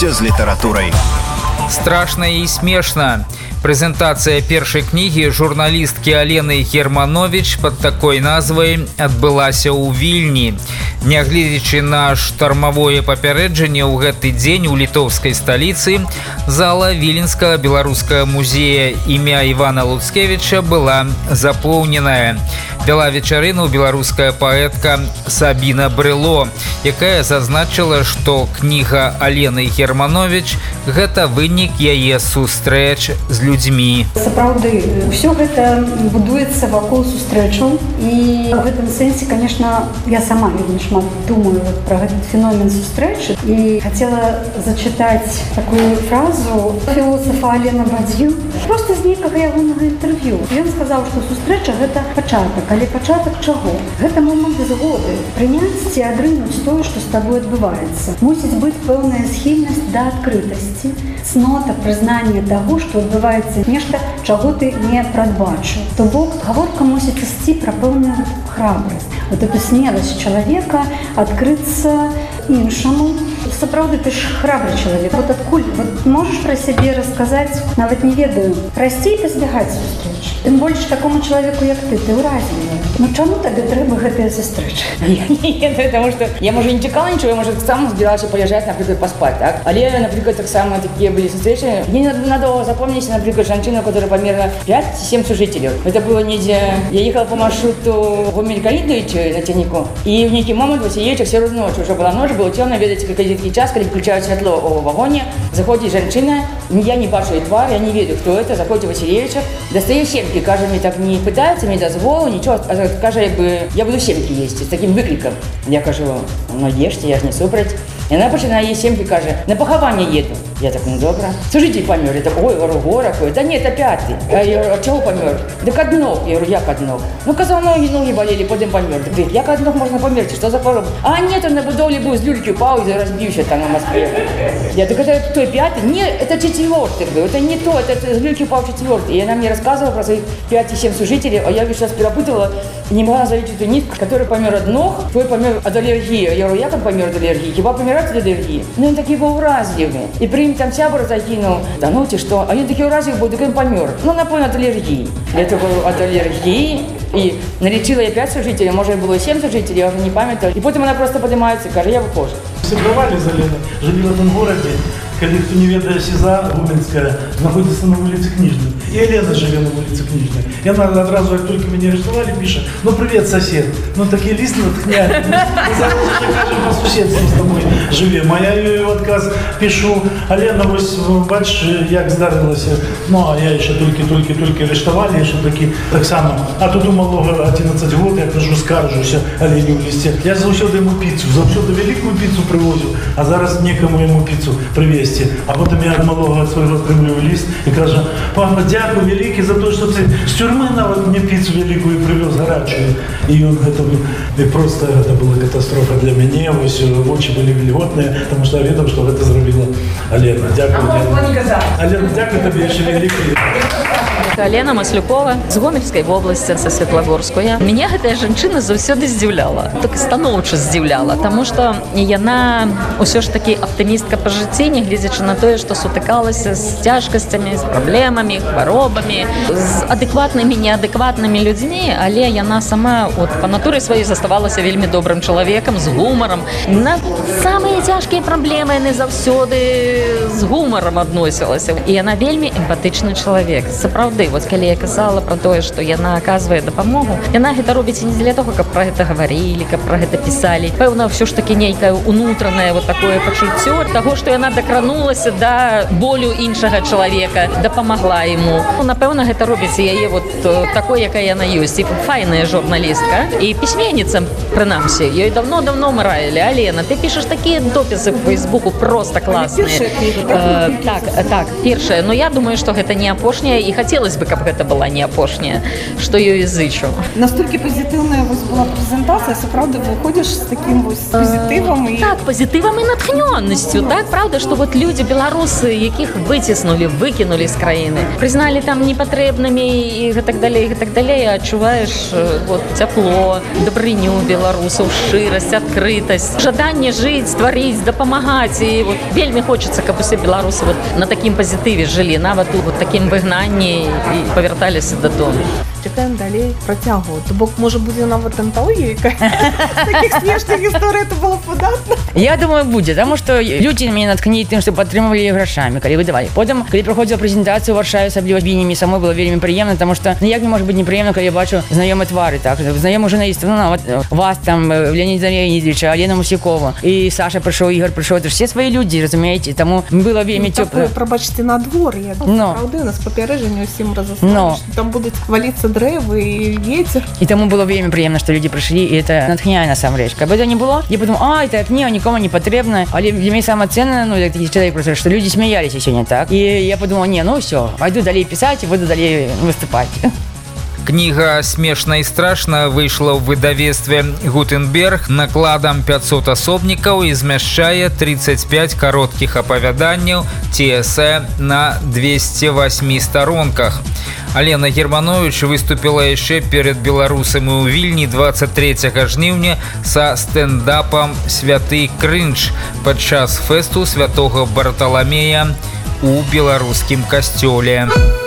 з літаратурай. Страшна і смешна. Прэзентацыя першай кнігі журналісткі Алены Германович пад такой назвай адбылася ў Вільні. Нягледзячы на штармавое папярэджанне, ў гэты дзень у літоўскай сталіцы зала Віленскага беларускага музея імя Івана Луцкевіча была запоўненая. Вяла вечарыну беларуская паэтка Сабіна Брыло, якая зазначыла, што кніга Алены Германович – гэта вынік яе сустрэч з людзьмі. Сапраўды, ўсё гэта будуецца вакол сустрэчаў, і ў гэтым сэнсе, конечно, я сама вельмі шмат думаю пра гэты феномен сустрэчы, і хацела зачытаць такую фразу філосафа Алена Бадзю проста з нейкага ягонага інтэрв'ю. Ён сказаў, што сустрэча гэта пачатак, але пачатак чаго? Гэта момант згоды, прыняць ці адрынуць тое, што з табой адбываецца. Мусіць быць пэўная схільнасць да адкрытасці, цнота прызнання таго, што адбываецца нешта, чаго ты не прадбачыў. То бок, гаворка мусіць ісці пра пэўную храбрасць. Вот эту смеласць чалавека адкрыцца іншаму. Сапраўды, ты ж храбры чалавек. Вот адкуль? Вот можаш пра сябе расказаць, нават не ведаю, прасцей пазбягаць сустрэч. Тым больш такому чалавеку, як ты ўразлівая. Ну чаму табе трэба гэтая сустрэча? Нет, потому что я, может, не чекала ничего, я, может, сам збиралась полежать, например, поспать, так? Але, например, так само такие были встречи. Мне надо запомнить, например, женщину, которая померла 5-7 служителей. Это было неде... Я ехала по маршруту в Америкалидовичу на технику, и в некий момент Васильевича все равно ночь, уже была ночь, было темно, ведаете, как один час, когда включают светло в вагоне, заходит женщина, я не бачу ее тварь, я не веду, кто это, заходит Васильевича, достает семки, каже, мне так не пытается, мне дозволу, ничего, каже, я буду семки есть, с таким выкликом. Я кажу, ну ешьте, я ж не супроть. И она починає їй сімки, каже, на поховання їду. Я так, ну добре. Служитель помер. Я так, ой, горох. Да нет, опять ты. Я говорю, а чего помер? Так от ног. Я говорю, як от ног? Ну, казав, ноги болели, потім помер. Так говорит, як от ног можна померти? Что за хвороба? А нет, он на будовлі був з люльки упав и разбился там на Москве. Я так, это кто, пятый? Нет, это четвертый. Это не то, это с люльки упал четвертый. И она мне рассказывала про своих 5-7 служителей, а я сейчас перепутала, не могла залить эту нитку, который помер от ног, твой помер от аллергии. Я говорю, як он помер от аллергии? Хіба помирать от аллергии? Ну, он такие был уразливый. И при ним там сябра закинул. Да ну ты что? А он такие уразливый был, так он помер. Ну, напомню, от аллергии. Я такой, от аллергии. И налечила я 5 служителей, может, было 7 служителей, я уже не памятаю. И потом она просто поднимается и говорит, я выхожу. Сябровали за Леной, жили в этом городе, когда кто не ведает, Сиза Гуменская находится на улице Книжной. И Елена живет на улице Книжной. И она одразу, как только меня арестовали, пишет, ну привет, сосед. Ну такие лист натхняют. Мы зараз уже кажем по соседству с тобой живем. А я ее отказ пишу, а Лена, бачиш, як здарилася. Ну а я ще тільки арештували, я ще таки так само. А тут у малого 11 років, я кажу, скаржуся Олені в листі. Я завсюди йому піцу, завсюди велику піцу привозив, а зараз нікому йому піцу привезти. А потім я від малого свого отримую лист і кажу, папа, дякую великий за те, що ти з тюрми навіть мені піцу велику і привез гарячу. І він просто, це була катастрофа для мене, ось очі були вільготні, тому що я відав, що це зробила Олена. Дякую. Олена, дякую тобі, ще великий. Алена Маслюкова з Гомельской области, со Светлогорскую. Меня эта женщина заўсёды здзіўляла, так станоўча здзіўляла, тому что яна ўсё ж таки оптимистка по жыцці, нягледзячы на тое, што сутыкалася з цяжкасцямі, з праблемамі, хваробамі, з адэкватнымі, неадэкватнымі людзьмі, але яна сама по натуры сваёй заставалася вельмі добрым чалавекам, з гумарам. На самыя цяжкія праблемы яны заўсёды з гумарам адносілася. І яна вельмі эмпатычны чалавек. Сапраўды, вот калі я казала про тое, што яна аказвае дапамогу, яна гэта робіць не для того, каб пра гэта гаварылі, каб пра гэта пісалі. Пэўна, ўсё ж таки нейкае унутранае вот такое пачуццё таго, што яна дакранулася да болю іншага чалавека, дапамагла яму. Напэўна, гэта робіць яе вот такой, якая яна ёсць. І файная журналістка і пісьменніца, прынамсі. Ёй давно мы раілі: Алена, ты пішаш такія допісы в Фейсбуку просто класныя. Так, першае, но я думаю, што гэта не апошняе, і хацелось бы, каб гэта была не апошняя, што ёй зычу. Настолькі пазітыўная была прэзентацыя, сапраўды выходзіш з такім пазітывам і... Так, пазітывам і натхнённасцю, так, правда, што вот людзі, беларусы, якіх выціснулі, выкінулі з краіны, прызналі там непатрэбнымі і гэтак далей, адчуваеш вот цяпло, дабрыню беларусаў, шчырасць, адкрытасць, жаданне жыць, стварыць, дапамагаць, і вот вельмі хочацца, каб усе беларусы вот на такім пазітыве жылі, нават у вот такім выгнанні і павярталіся дадому. Чакаем далей працягу. То бок, можа, будзе нават анталогія такіх смешных гісторый, это было выдатна. Я думаю, будзе, таму што людзі мяне наткнілі тым, што падтрымвалі грашамі, калі выдавалі. Потым, калі праходзіла прэзентацыя ў Варшаве, асабліва вінямі, самой было вельмі прыемна, таму што як мне можа быць непрыемна, калі я бачу знаёмыя твары, так, знаёмых журналістаў, нават вас там, Леоніда Леонідовича, Алену Мусякову, і Саша прыйшоў, Ігор прыйшоў, это ж все свае людзі, разумееце, таму было вельмі цёпла. Прабачце, надвор'е, праўды, у нас папярэджанне ўсім разаслалі, што там будуць валіцца дрэвы і вецер. І таму было вельмі прыемна, што людзі прыйшлі, і это натхняе насамрэч. Каб гэта не было, я подумала, это кніга нікому не патрэбна, але для мяне самае ценнае, ну, як такі чалавек просто, што людзі смяяліся сёння, так? І я подумала, ну ўсё, пайду далей пісаць і буду далей выступаць. Книга «Смешно и страшно» выйшла в выдавестве «Гутенберг» накладом 500 асобнікаў і змяшчае 35 кароткіх апавяданняў ці эсэ на 208 сторонках. Алена Германович выступила яшчэ перед беларусамі ў Вільні 23 жніўня са стэндапам «Святы крынж» падчас фэсту святога Барталамея у беларускім касцёле.